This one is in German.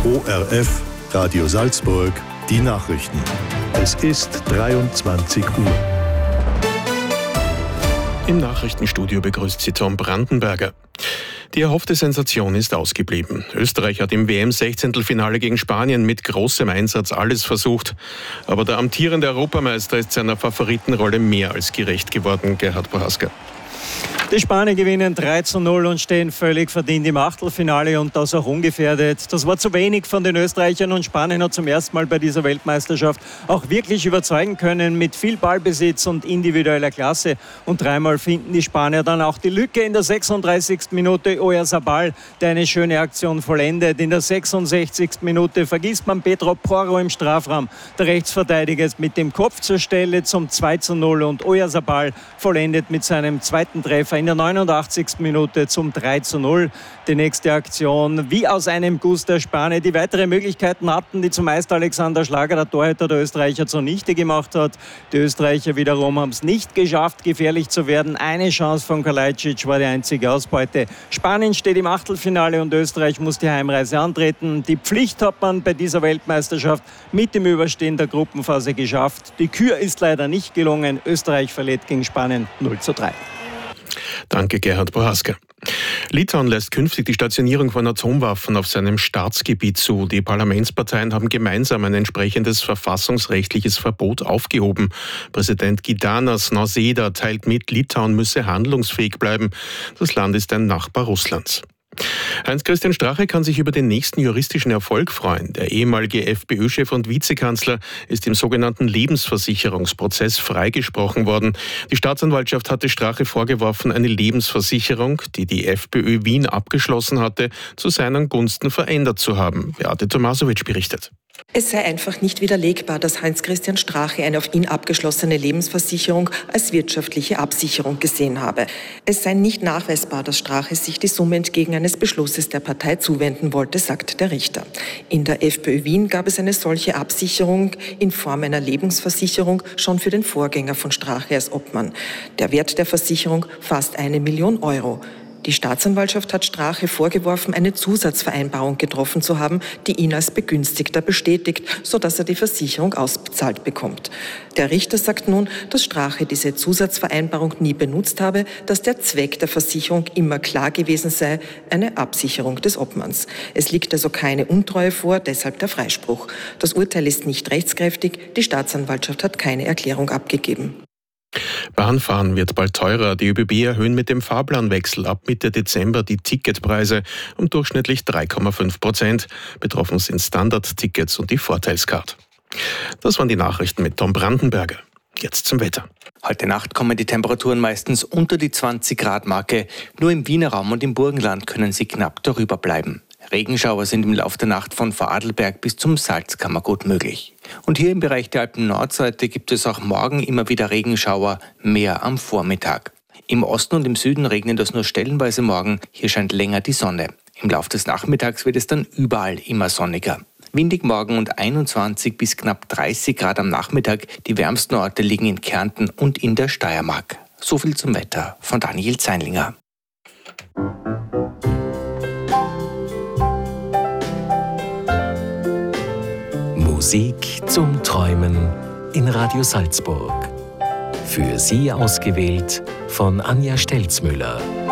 ORF Radio Salzburg, die Nachrichten. Es ist 23 Uhr. Im Nachrichtenstudio begrüßt sie Tom Brandenberger. Die erhoffte Sensation ist ausgeblieben. Österreich hat im WM-16-Finale gegen Spanien mit großem Einsatz alles versucht. Aber der amtierende Europameister ist seiner Favoritenrolle mehr als gerecht geworden, Gerhard Prohaska. Die Spanier gewinnen 3:0 und stehen völlig verdient im Achtelfinale und das auch ungefährdet. Das war zu wenig von den Österreichern und Spanien hat zum ersten Mal bei dieser Weltmeisterschaft auch wirklich überzeugen können mit viel Ballbesitz und individueller Klasse. Und dreimal finden die Spanier dann auch die Lücke. In der 36. Minute Oyarzabal, der eine schöne Aktion vollendet. In der 66. Minute vergisst man Pedro Porro im Strafraum. Der Rechtsverteidiger ist mit dem Kopf zur Stelle zum 2:0 und Oyarzabal vollendet mit seinem zweiten Treffer in der 89. Minute zum 3:0. Die nächste Aktion wie aus einem Guss der Spanier. Die weitere Möglichkeiten hatten, die zumeist Alexander Schlager, der Torhüter der Österreicher, zunichte gemacht hat. Die Österreicher wiederum haben es nicht geschafft, gefährlich zu werden. Eine Chance von Kalajdzic war die einzige Ausbeute. Spanien steht im Achtelfinale und Österreich muss die Heimreise antreten. Die Pflicht hat man bei dieser Weltmeisterschaft mit dem Überstehen der Gruppenphase geschafft. Die Kür ist leider nicht gelungen. Österreich verliert gegen Spanien 0:3. Danke, Gerhard Prohaska. Litauen lässt künftig die Stationierung von Atomwaffen auf seinem Staatsgebiet zu. Die Parlamentsparteien haben gemeinsam ein entsprechendes verfassungsrechtliches Verbot aufgehoben. Präsident Gitanas Nausėda teilt mit, Litauen müsse handlungsfähig bleiben. Das Land ist ein Nachbar Russlands. Heinz-Christian Strache kann sich über den nächsten juristischen Erfolg freuen. Der ehemalige FPÖ-Chef und Vizekanzler ist im sogenannten Lebensversicherungsprozess freigesprochen worden. Die Staatsanwaltschaft hatte Strache vorgeworfen, eine Lebensversicherung, die die FPÖ Wien abgeschlossen hatte, zu seinen Gunsten verändert zu haben. Beate Tomasowitsch berichtet. Es sei einfach nicht widerlegbar, dass Heinz-Christian Strache eine auf ihn abgeschlossene Lebensversicherung als wirtschaftliche Absicherung gesehen habe. Es sei nicht nachweisbar, dass Strache sich die Summe entgegen eines Beschlusses der Partei zuwenden wollte, sagt der Richter. In der FPÖ Wien gab es eine solche Absicherung in Form einer Lebensversicherung schon für den Vorgänger von Strache als Obmann. Der Wert der Versicherung fast 1 Million Euro. Die Staatsanwaltschaft hat Strache vorgeworfen, eine Zusatzvereinbarung getroffen zu haben, die ihn als Begünstigter bestätigt, sodass er die Versicherung ausbezahlt bekommt. Der Richter sagt nun, dass Strache diese Zusatzvereinbarung nie benutzt habe, dass der Zweck der Versicherung immer klar gewesen sei, eine Absicherung des Obmanns. Es liegt also keine Untreue vor, deshalb der Freispruch. Das Urteil ist nicht rechtskräftig, die Staatsanwaltschaft hat keine Erklärung abgegeben. Bahnfahren wird bald teurer. Die ÖBB erhöhen mit dem Fahrplanwechsel ab Mitte Dezember die Ticketpreise um durchschnittlich 3,5%. Betroffen sind Standardtickets und die Vorteilscard. Das waren die Nachrichten mit Tom Brandenberger. Jetzt zum Wetter. Heute Nacht kommen die Temperaturen meistens unter die 20-Grad-Marke. Nur im Wiener Raum und im Burgenland können sie knapp darüber bleiben. Regenschauer sind im Laufe der Nacht von Vorarlberg bis zum Salzkammergut möglich. Und hier im Bereich der Alpen-Nordseite gibt es auch morgen immer wieder Regenschauer, mehr am Vormittag. Im Osten und im Süden regnet es nur stellenweise morgen, hier scheint länger die Sonne. Im Laufe des Nachmittags wird es dann überall immer sonniger. Windig morgen und 21 bis knapp 30 Grad am Nachmittag. Die wärmsten Orte liegen in Kärnten und in der Steiermark. So viel zum Wetter von Daniel Zeinlinger. Musik zum Träumen in Radio Salzburg. Für Sie ausgewählt von Anja Stelzmüller.